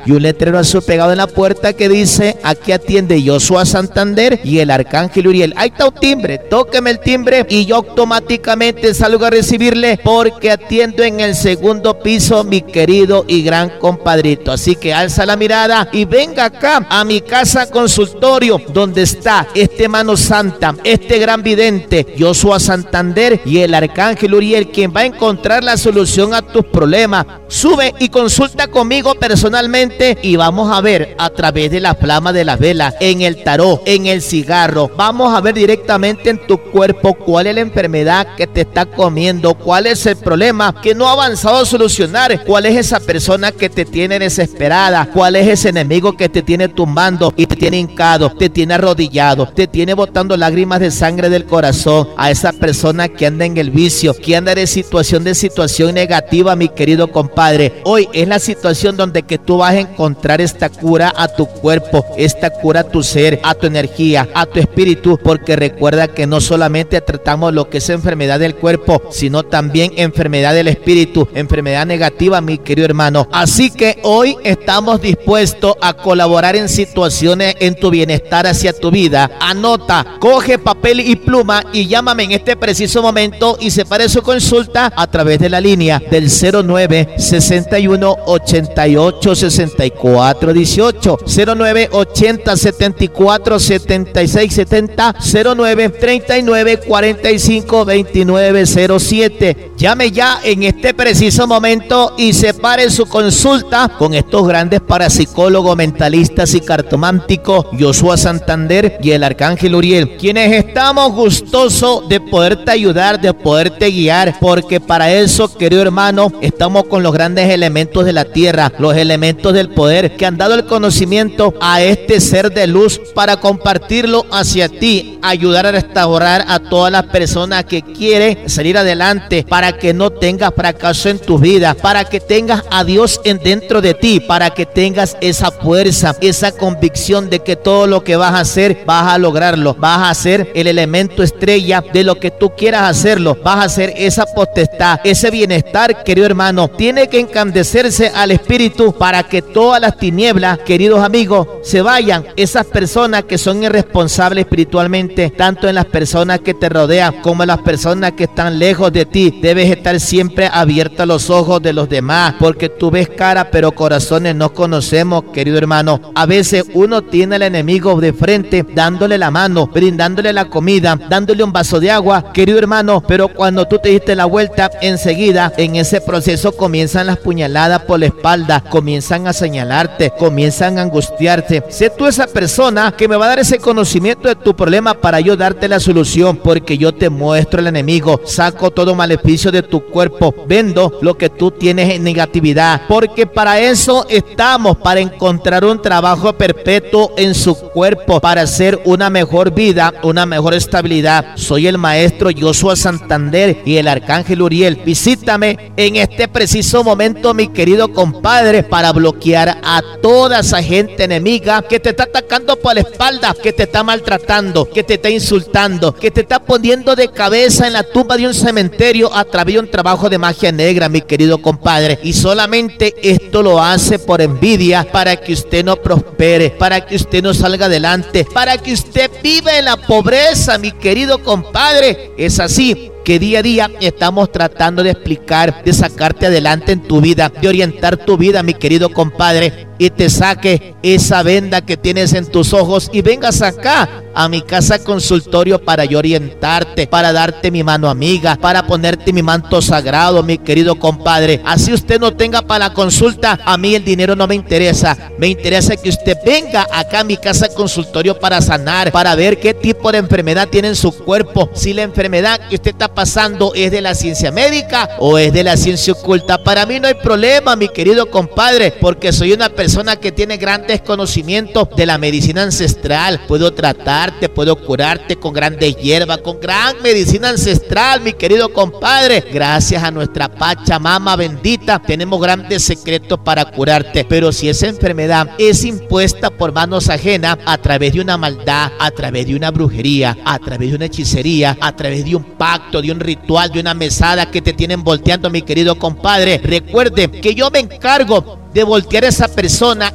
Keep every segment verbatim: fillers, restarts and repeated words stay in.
y un letrero azul pegado en la puerta que dice: aquí atiende Joshua Santander y el arcángel Uriel. Ahí está un timbre, tóqueme el timbre y yo automáticamente salgo a recibirle, porque atiendo en el segundo piso, mi querido y gran compadrito. Así que alza la mirada y venga acá a mi casa consultorio, donde está este mano santa, este gran vidente Joshua Santander y el arcángel Uriel, quien va a encontrar la solución a tus problemas. Sube y consulta conmigo personalmente y vamos a ver a través de la flama de la vela, en el tarot, en el cigarro, vamos a ver directamente en tu cuerpo cuál es la enfermedad que te está comiendo, cuál es el problema que no ha avanzado a solucionar, cuál es esa persona que te tiene desesperada, cuál es ese enemigo que te tiene tumbando y te tiene hincado, te tiene arrodillado, te tiene botando lágrimas de sangre del corazón. A esa persona que anda en el vicio, que anda de situación de situación negativa, mi querido compadre, hoy es la situación donde que tú vas a encontrar esta cura a tu cuerpo, esta cura a tu ser, a tu energía, a tu espíritu, porque recuerda que no solamente tratamos lo que es enfermedad del cuerpo, sino también enfermedad del espíritu, enfermedad negativa, mi querido hermano. Así que hoy estamos dispuestos a colaborar en situaciones en tu bienestar hacia tu vida. Anota, coge papel y pluma y llámame en este preciso momento y separe su consulta a través de la línea del cero nueve sesenta y uno ochenta y ocho sesenta y cuatro dieciocho, cero nueve ochenta setenta y cuatro setenta y seis setenta, cero nueve treinta y nueve cuarenta y cinco veintinueve cero siete. Llame ya en este preciso momento y separe su consulta con estos grandes parapsicólogos, mentalistas y cartománticos Joshua Santander y el arcángel Uriel, quienes estamos gustosos de poderte ayudar, de poderte guiar, porque para eso, querido hermano, estamos con los grandes elementos de la tierra, los elementos del poder que han dado el conocimiento a este ser de luz para compartirlo hacia ti, ayudar a restaurar a todas las personas que quieren salir adelante, para que no tengas fracaso en tu vida, para que tengas a Dios en dentro de ti, para que tengas esa fuerza, esa convicción de que todo lo que vas a hacer, vas a lograrlo, vas a ser el elemento estrella de lo que tú quieras hacerlo, vas a ser esa potestad, ese bienestar, querido hermano. Tiene que encandecerse al espíritu para que todas las tinieblas, queridos amigos, se vayan. Esas personas que son irresponsables espiritualmente, tanto en las personas que te rodean como en las personas que están lejos de ti, debes estar siempre abierto a los ojos de los demás, porque tú ves cara pero corazones no conocemos, querido hermano. A veces uno tiene al enemigo de frente, dándole la mano, brindándole la comida, dándole un vaso de agua, querido hermano, pero cuando tú te diste la vuelta, enseguida en ese proceso comienzan las puñaladas por la espalda, comienzan a señalarte, comienzan a angustiarte. Sé tú esa persona que me va a dar ese conocimiento de tu problema para yo darte la solución, porque yo te muestro el enemigo, saco todo maleficio de tu cuerpo, vendo lo que tú tienes en negatividad, porque para eso estamos, para encontrar un trabajo perpetuo en su cuerpo, para hacer una mejor vida, una mejor estabilidad. Soy el maestro Joshua Santander y el arcángel Uriel. Visítame en este preciso momento, mi querido compadre, para bloquear a toda esa gente enemiga que te está atacando por la espalda, que te está maltratando, que te está insultando, que te está poniendo de cabeza en la tumba de un cementerio a través de un trabajo de magia negra, mi querido compadre. Y solamente esto lo hace por envidia, para que usted no prospere, para que usted no salga adelante, para que usted viva en la pobreza, mi querido compadre. Es así que día a día estamos tratando de explicar, de sacarte adelante en tu vida, de orientar tu vida, mi querido compadre, y te saque esa venda que tienes en tus ojos y vengas acá a mi casa consultorio para yo orientarte, para darte mi mano amiga, para ponerte mi manto sagrado, mi querido compadre. Así usted no tenga para la consulta, a mí el dinero no me interesa, me interesa que usted venga acá a mi casa consultorio para sanar, para ver qué tipo de enfermedad tiene en su cuerpo, si la enfermedad que usted está pasando es de la ciencia médica o es de la ciencia oculta. Para mí no hay problema, mi querido compadre, porque soy una persona que tiene grandes conocimientos de la medicina ancestral. Puedo tratarte, puedo curarte con grandes hierbas, con gran medicina ancestral, mi querido compadre. Gracias a nuestra Pachamama bendita, tenemos grandes secretos para curarte. Pero si esa enfermedad es impuesta por manos ajenas, a través de una maldad, a través de una brujería, a través de una hechicería, a través de un pacto, de un ritual, de una mesada que te tienen volteando, mi querido compadre, recuerde que yo me encargo de voltear a esa persona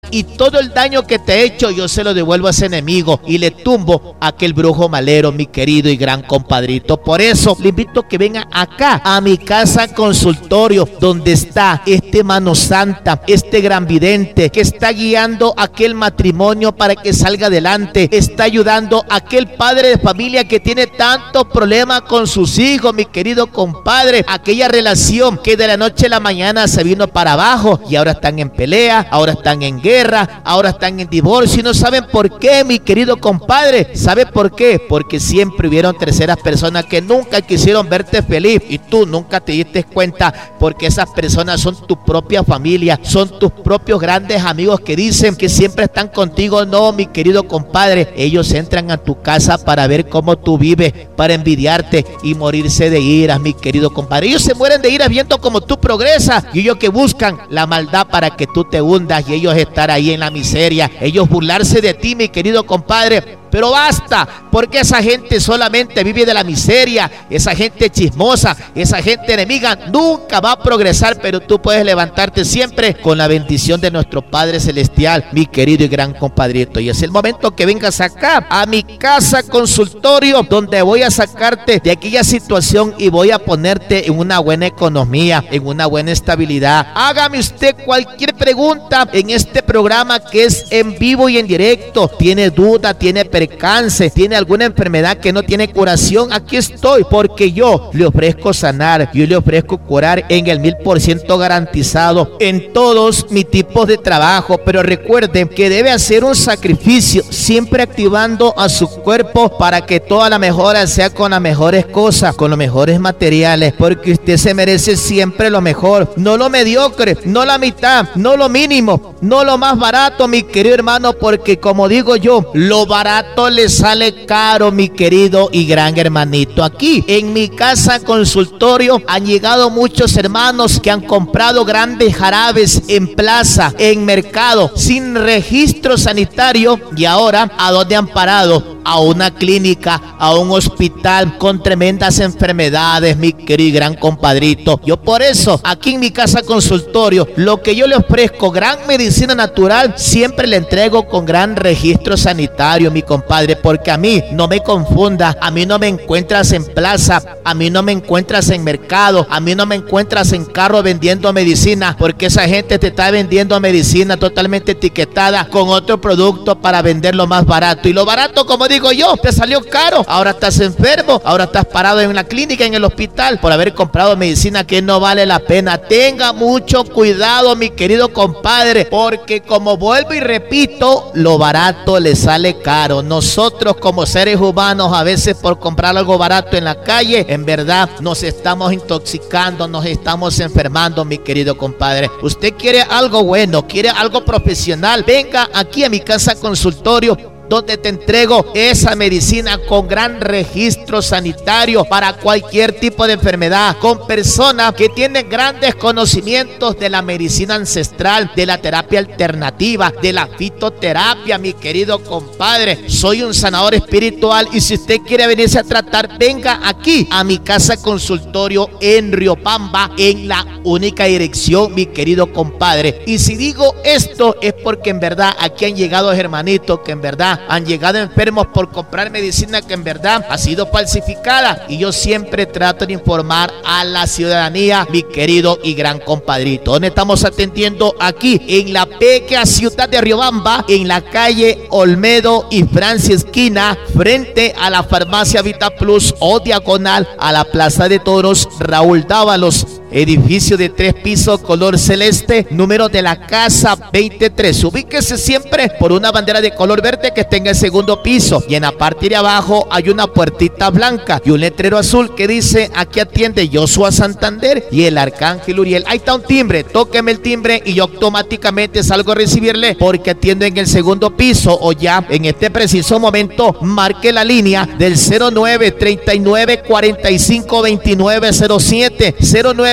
y todo el daño que te he hecho yo se lo devuelvo a ese enemigo y le tumbo a aquel brujo malero, mi querido y gran compadrito. Por eso le invito a que venga acá a mi casa consultorio, donde está este mano santa, este gran vidente que está guiando aquel matrimonio para que salga adelante, está ayudando a aquel padre de familia que tiene tantos problemas con sus hijos, mi querido compadre, aquella relación que de la noche a la mañana se vino para abajo y ahora están en pelea, ahora están en guerra, ahora están en divorcio y no saben por qué, mi querido compadre. ¿Sabe por qué? Porque siempre hubieron terceras personas que nunca quisieron verte feliz y tú nunca te diste cuenta, porque esas personas son tu propia familia, son tus propios grandes amigos que dicen que siempre están contigo. No, mi querido compadre, ellos entran a tu casa para ver cómo tú vives, para envidiarte y morirse de ira, mi querido compadre. Ellos se mueren de ira viendo cómo tú progresas y ellos que buscan la maldad para que tú te hundas y ellos estar ahí en la miseria, ellos burlarse de ti, mi querido compadre. Pero basta, porque esa gente solamente vive de la miseria, esa gente chismosa, esa gente enemiga nunca va a progresar, pero tú puedes levantarte siempre con la bendición de nuestro Padre Celestial, mi querido y gran compadrito. Y es el momento que vengas acá a mi casa consultorio, donde voy a sacarte de aquella situación y voy a ponerte en una buena economía, en una buena estabilidad. Hágame usted cualquier pregunta en este programa que es en vivo y en directo. Tiene duda, tiene pregunta, percance, tiene alguna enfermedad que no tiene curación, aquí estoy, porque yo le ofrezco sanar, yo le ofrezco curar en el mil por ciento garantizado en todos mis tipos de trabajo. Pero recuerden que debe hacer un sacrificio, siempre activando a su cuerpo para que toda la mejora sea con las mejores cosas, con los mejores materiales, porque usted se merece siempre lo mejor, no lo mediocre, no la mitad, no lo mínimo, no lo más barato, mi querido hermano, porque como digo yo, lo barato le sale caro, mi querido y gran hermanito. Aquí en mi casa consultorio han llegado muchos hermanos que han comprado grandes jarabes en plaza, en mercado, sin registro sanitario, y ahora ¿a dónde han parado? A una clínica, a un hospital con tremendas enfermedades, mi querido y gran compadrito. Yo por eso aquí en mi casa consultorio, lo que yo le ofrezco, gran medicina natural, siempre le entrego con gran registro sanitario, mi compadre, porque a mí no me confunda, a mí no me encuentras en plaza, a mí no me encuentras en mercado, a mí no me encuentras en carro vendiendo medicina, porque esa gente te está vendiendo medicina totalmente etiquetada con otro producto para venderlo más barato, y lo barato, como digo yo, te salió caro. Ahora estás enfermo, ahora estás parado en la clínica, en el hospital, por haber comprado medicina que no vale la pena. Tenga mucho cuidado, mi querido compadre, porque como vuelvo y repito, lo barato le sale caro. Nosotros como seres humanos, a veces por comprar algo barato en la calle, en verdad nos estamos intoxicando, nos estamos enfermando, mi querido compadre. Usted quiere algo bueno, quiere algo profesional, venga aquí a mi casa consultorio, donde te entrego esa medicina con gran registro sanitario para cualquier tipo de enfermedad, con personas que tienen grandes conocimientos de la medicina ancestral, de la terapia alternativa, de la fitoterapia, mi querido compadre. Soy un sanador espiritual, y si usted quiere venirse a tratar, venga aquí a mi casa consultorio en Riobamba, en la única dirección, mi querido compadre. Y si digo esto es porque en verdad aquí han llegado hermanitos que en verdad han llegado enfermos por comprar medicina que en verdad ha sido falsificada, y yo siempre trato de informar a la ciudadanía, mi querido y gran compadrito. ¿Dónde estamos atendiendo? Aquí en la pequeña ciudad de Riobamba, en la calle Olmedo y Francia esquina, frente a la farmacia Vita Plus, o diagonal a la plaza de toros Raúl Dávalos. Edificio de tres pisos, color celeste, número de la casa veintitrés. Ubíquese siempre por una bandera de color verde que está en el segundo piso, y en la parte de abajo hay una puertita blanca y un letrero azul que dice: aquí atiende Joshua Santander y el Arcángel Uriel. Ahí está un timbre, tóqueme el timbre y yo automáticamente salgo a recibirle, porque atiendo en el segundo piso. O ya en este preciso momento marque la línea del cero nueve treinta y nueve cuarenta y cinco veintinueve cero siete, cero nueve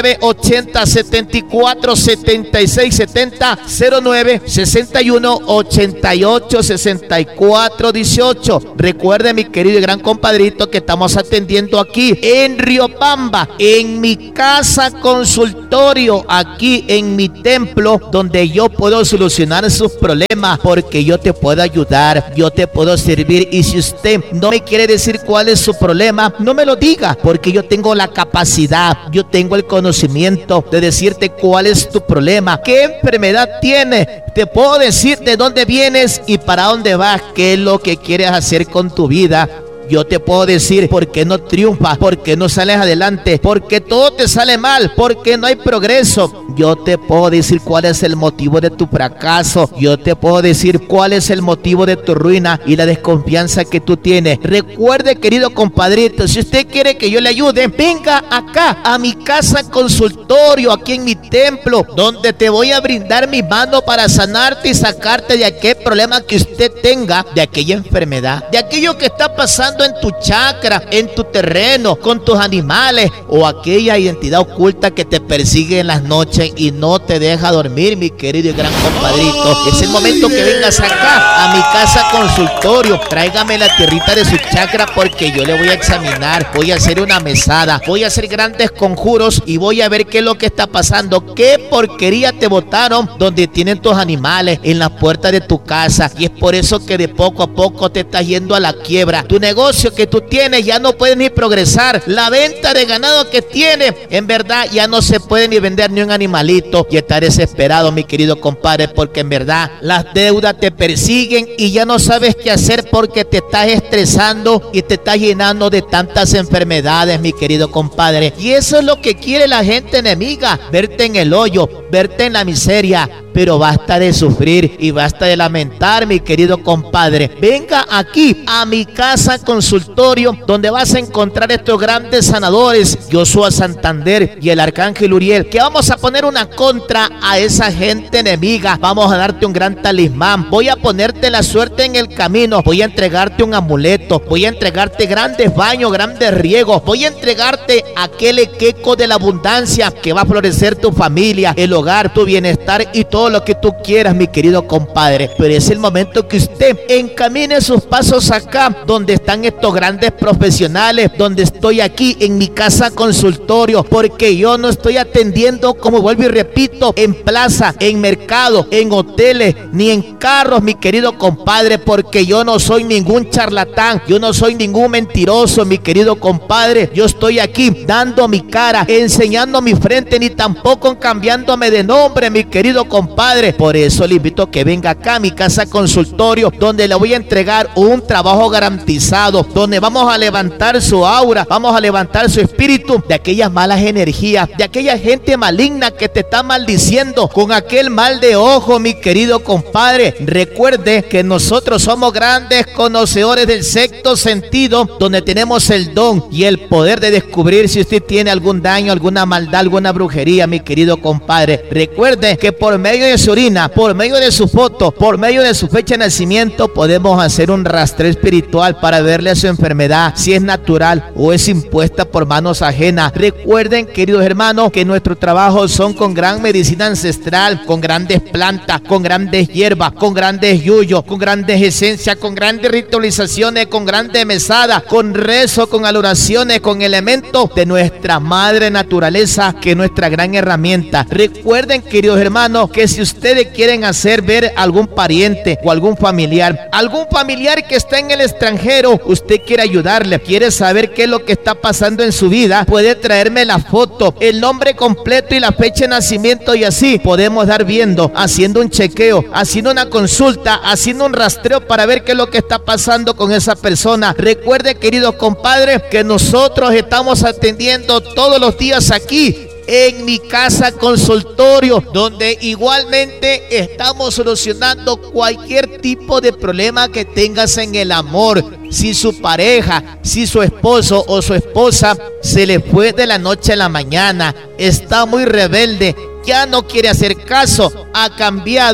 nueve ochenta setenta y cuatro setenta y seis setenta, cero nueve sesenta y uno ochenta y ocho sesenta y cuatro dieciocho. Recuerde, mi querido y gran compadrito, que estamos atendiendo aquí en Riobamba, en mi casa consultorio, aquí en mi templo, donde yo puedo solucionar sus problemas, porque yo te puedo ayudar, yo te puedo servir. Y si usted no me quiere decir cuál es su problema, no me lo diga, porque yo tengo la capacidad, yo tengo el conocimiento de decirte cuál es tu problema, qué enfermedad tienes. Te puedo decir de dónde vienes y para dónde vas, qué es lo que quieres hacer con tu vida. Yo te puedo decir por qué no triunfas, por qué no sales adelante, por qué todo te sale mal, por qué no hay progreso. Yo te puedo decir cuál es el motivo de tu fracaso. Yo te puedo decir cuál es el motivo de tu ruina y la desconfianza que tú tienes. Recuerde, querido compadrito, si usted quiere que yo le ayude, venga acá a mi casa consultorio, aquí en mi templo, donde te voy a brindar mi mano para sanarte y sacarte de aquel problema que usted tenga, de aquella enfermedad, de aquello que está pasando en tu chakra, en tu terreno, con tus animales, o aquella identidad oculta que te persigue en las noches y no te deja dormir, mi querido y gran compadrito. Es el momento que vengas acá a mi casa consultorio. Tráigame la tierrita de su chakra, porque yo le voy a examinar, voy a hacer una mesada, voy a hacer grandes conjuros y voy a ver qué es lo que está pasando, qué porquería te botaron donde tienen tus animales, en la puerta de tu casa. Y es por eso que de poco a poco te estás yendo a la quiebra. Tu negocio que tú tienes ya no puede ni progresar. La venta de ganado que tienes, en verdad ya no se puede ni vender ni un animalito. Y estar desesperado, mi querido compadre, porque en verdad las deudas te persiguen y ya no sabes qué hacer, porque te estás estresando y te estás llenando de tantas enfermedades, mi querido compadre. Y eso es lo que quiere la gente enemiga, verte en el hoyo, verte en la miseria. Pero basta de sufrir y basta de lamentar, mi querido compadre. Venga aquí a mi casa consultorio, donde vas a encontrar estos grandes sanadores, Joshua Santander y el Arcángel Uriel, que vamos a poner una contra a esa gente enemiga. Vamos a darte un gran talismán, voy a ponerte la suerte en el camino, voy a entregarte un amuleto, voy a entregarte grandes baños, grandes riegos, voy a entregarte aquel equeco de la abundancia que va a florecer tu familia, el hogar, tu bienestar y todo lo que tú quieras, mi querido compadre. Pero es el momento que usted encamine sus pasos acá, donde están estos grandes profesionales, donde estoy aquí en mi casa consultorio, porque yo no estoy atendiendo, como vuelvo y repito, en plaza, en mercado, en hoteles, ni en carros, mi querido compadre, porque yo no soy ningún charlatán, yo no soy ningún mentiroso, mi querido compadre. Yo estoy aquí dando mi cara, enseñando mi frente, ni tampoco cambiándome de nombre, mi querido compadre. Por eso le invito a que venga acá a mi casa consultorio, donde le voy a entregar un trabajo garantizado, donde vamos a levantar su aura, vamos a levantar su espíritu de aquellas malas energías, de aquella gente maligna que te está maldiciendo con aquel mal de ojo, mi querido compadre. Recuerde que nosotros somos grandes conocedores del sexto sentido, donde tenemos el don y el poder de descubrir si usted tiene algún daño, alguna maldad, alguna brujería, mi querido compadre. Recuerde que por medio de su orina, por medio de su foto, por medio de su fecha de nacimiento, podemos hacer un rastreo espiritual para verle a su enfermedad si es natural o es impuesta por manos ajenas. Recuerden, queridos hermanos, que nuestros trabajos son con gran medicina ancestral, con grandes plantas, con grandes hierbas, con grandes yuyos, con grandes esencias, con grandes ritualizaciones, con grandes mesadas, con rezo, con adoraciones, con elementos de nuestra madre naturaleza, que es nuestra gran herramienta. Recuerden, queridos hermanos, que si ustedes quieren hacer ver a algún pariente o algún familiar, algún familiar que está en el extranjero, usted quiere ayudarle, quiere saber qué es lo que está pasando en su vida, puede traerme la foto, el nombre completo y la fecha de nacimiento, y así podemos dar viendo, haciendo un chequeo, haciendo una consulta, haciendo un rastreo para ver qué es lo que está pasando con esa persona. Recuerde, queridos compadres, que nosotros estamos atendiendo todos los días aquí en mi casa consultorio, donde igualmente estamos solucionando cualquier tipo de problema que tengas en el amor. Si su pareja, si su esposo o su esposa se le fue de la noche a la mañana, está muy rebelde, ya no quiere hacer caso, ha cambiado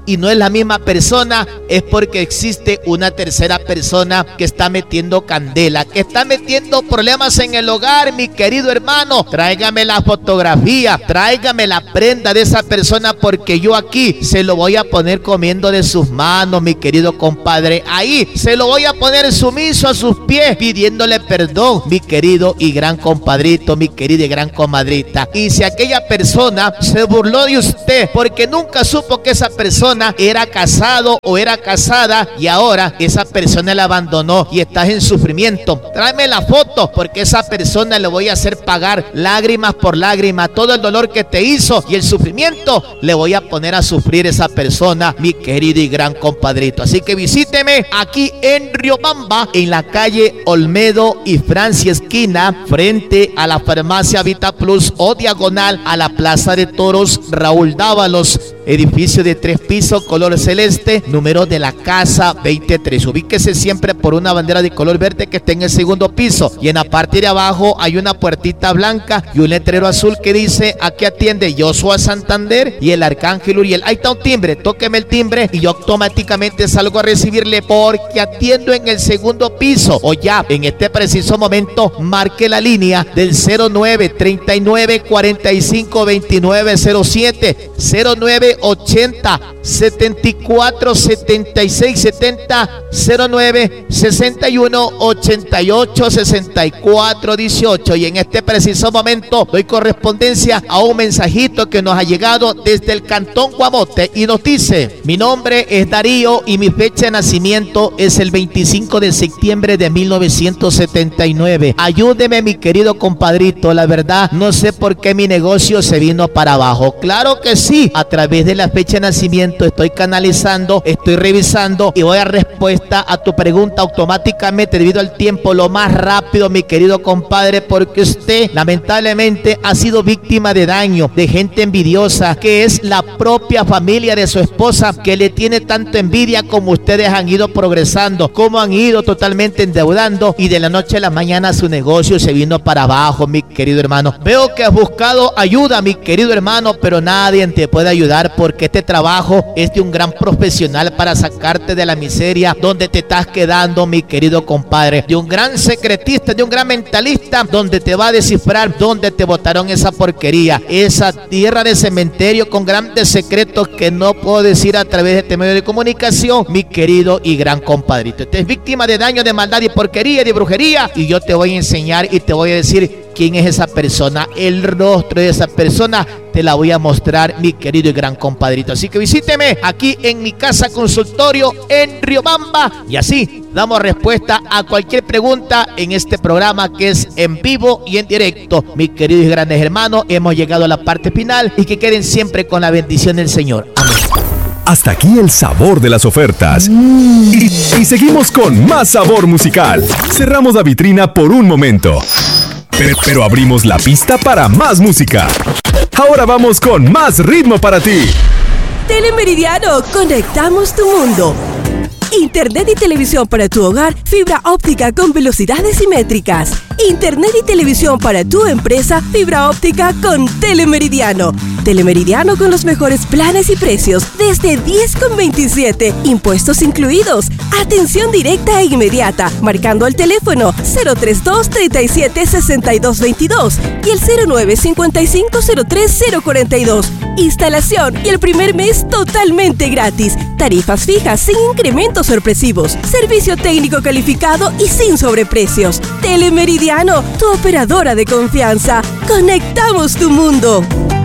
y no es la misma persona, es porque existe una tercera persona que está metiendo candela, que está metiendo problemas en el hogar, mi querido hermano. Tráigame la fotografía, tráigame la prenda de esa persona, porque yo aquí se lo voy a poner comiendo de sus manos, mi querido compadre. Ahí se lo voy a poner sumiso a sus pies, pidiéndole perdón, mi querido y gran compadrito, mi querida y gran comadrita. Y si aquella persona se burló de usted porque nunca supo que esa persona era casado o era casada, y ahora esa persona la abandonó y estás en sufrimiento, tráeme la foto, porque esa persona le voy a hacer pagar lágrimas por lágrimas todo el dolor que te hizo, y el sufrimiento le voy a poner a sufrir esa persona, mi querido y gran compadrito. Así que visíteme aquí en Riobamba, en la calle Olmedo y Francia esquina, frente a la farmacia Vita Plus, o diagonal a la Plaza de Toros Raúl Dávalos, edificio de tres pisos, color celeste, número de la casa veintitrés. Ubíquese siempre por una bandera de color verde que está en el segundo piso, y en la parte de abajo hay una puertita blanca y un letrero azul que dice: aquí atiende Joshua Santander y el Arcángel Uriel. Ahí está un timbre, tóqueme el timbre y yo automáticamente salgo a recibirle, porque atiendo en el segundo piso. O ya en este preciso momento marque la línea del cero nueve treinta y nueve cuarenta y cinco veintinueve cero siete, cero nueve ochenta setenta y cuatro setenta y seis setenta, cero nueve sesenta y uno ochenta y ocho sesenta y cuatro dieciocho. Y en este preciso momento doy correspondencia a un mensajito que nos ha llegado desde el Cantón Guamote y nos dice: mi nombre es Darío y mi fecha de nacimiento es el veinticinco de septiembre de mil novecientos setenta y nueve. Ayúdeme, mi querido compadrito, la verdad no sé por qué mi negocio se vino para abajo. Claro que sí, a través de la fecha de nacimiento estoy canalizando, estoy revisando y voy a respuesta a tu pregunta automáticamente debido al tiempo lo más rápido, mi querido compadre, porque usted lamentablemente ha sido víctima de daño de gente envidiosa, que es la propia familia de su esposa, que le tiene tanto envidia como ustedes han ido progresando, como han ido totalmente endeudando, y de la noche a la mañana su negocio se vino para abajo, mi querido hermano. Veo que has buscado ayuda, mi querido hermano, pero nadie te puede ayudar, porque este trabajo es de un gran profesional para sacarte de la miseria donde te estás quedando, mi querido compadre, de un gran secretista, de un gran mentalista, donde te va a descifrar dónde te botaron esa porquería, esa tierra de cementerio con grandes secretos que no puedo decir a través de este medio de comunicación, mi querido y gran compadrito. Usted es víctima de daño, de maldad y porquería, de brujería, y yo te voy a enseñar y te voy a decir quién es esa persona, el rostro de esa persona te la voy a mostrar, mi querido y gran compadrito. Así que visíteme aquí en mi casa consultorio en Riobamba, y así damos respuesta a cualquier pregunta en este programa que es en vivo y en directo. Mis queridos y grandes hermanos, hemos llegado a la parte final, y que queden siempre con la bendición del Señor. Amén. Hasta aquí el sabor de las ofertas. Mm. Y, y seguimos con más sabor musical. Cerramos la vitrina por un momento, pero, pero abrimos la pista para más música. Ahora vamos con más ritmo para ti. Telemeridiano, conectamos tu mundo. Internet y televisión para tu hogar, fibra óptica con velocidades simétricas. Internet y televisión para tu empresa, fibra óptica con Telemeridiano. Telemeridiano con los mejores planes y precios desde diez con veintisiete, impuestos incluidos. Atención directa e inmediata, marcando al teléfono cero treinta y dos, treinta y siete, sesenta y dos veintidós y el cero nueve, cincuenta y cinco, cero tres, cero cuarenta y dos. Instalación y el primer mes totalmente gratis. Tarifas fijas sin incrementos sorpresivos. Servicio técnico calificado y sin sobreprecios. Telemeridiano, tu operadora de confianza. Conectamos tu mundo.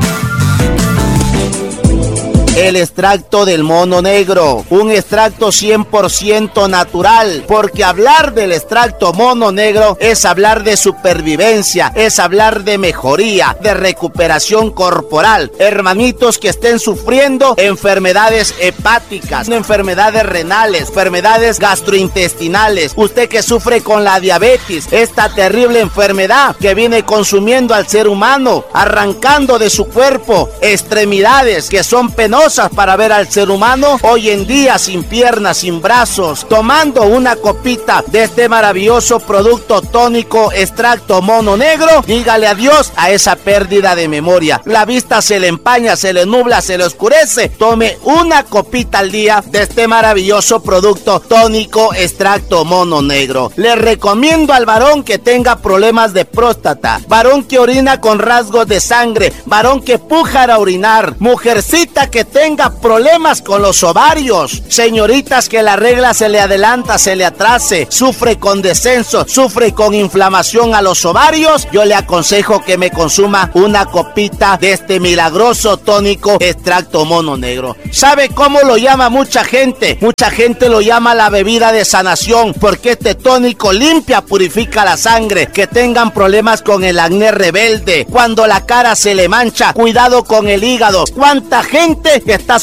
El extracto del mono negro, un extracto cien por ciento natural, porque hablar del extracto mono negro es hablar de supervivencia, es hablar de mejoría, de recuperación corporal. Hermanitos que estén sufriendo enfermedades hepáticas, enfermedades renales, enfermedades gastrointestinales, usted que sufre con la diabetes, esta terrible enfermedad que viene consumiendo al ser humano, arrancando de su cuerpo extremidades que son penosas, maravillosas para ver al ser humano hoy en día sin piernas, sin brazos, tomando una copita de este maravilloso producto tónico extracto mono negro, dígale adiós a esa pérdida de memoria. La vista se le empaña, se le nubla, se le oscurece. Tome una copita al día de este maravilloso producto tónico extracto mono negro. Le recomiendo al varón que tenga problemas de próstata, varón que orina con rasgos de sangre, varón que puja a orinar, mujercita que tenga problemas con los ovarios, señoritas que la regla se le adelanta, se le atrase, sufre con descenso, sufre con inflamación a los ovarios, yo le aconsejo que me consuma una copita de este milagroso tónico extracto mono negro. ¿Sabe cómo lo llama mucha gente? Mucha gente lo llama la bebida de sanación, porque este tónico limpia, purifica la sangre. Que tengan problemas con el acné rebelde, cuando la cara se le mancha, cuidado con el hígado. ¿Cuánta gente está